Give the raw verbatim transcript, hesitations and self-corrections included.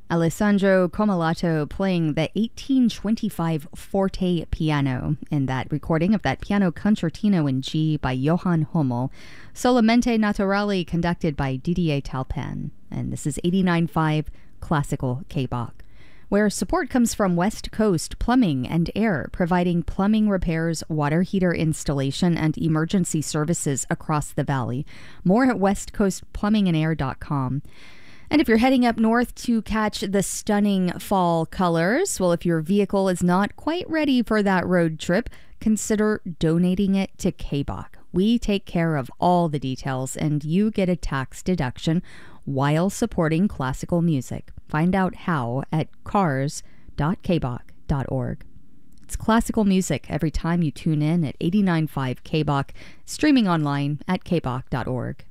Alessandro Comalato playing the eighteen twenty-five forte piano in that recording of that piano concertino in G by Johann Hummel. Solamente Naturale conducted by Didier Talpan. And this is eighty-nine point five Classical K-Bach, where support comes from West Coast Plumbing and Air, providing plumbing repairs, water heater installation, and emergency services across the valley. More at west coast plumbing and air dot com. And if you're heading up north to catch the stunning fall colors, well, if your vehicle is not quite ready for that road trip, consider donating it to K-Bach. We take care of all the details, and you get a tax deduction while supporting classical music. Find out how at cars dot k bach dot org. It's classical music every time you tune in at eighty-nine point five K-Bach, streaming online at k bach dot org.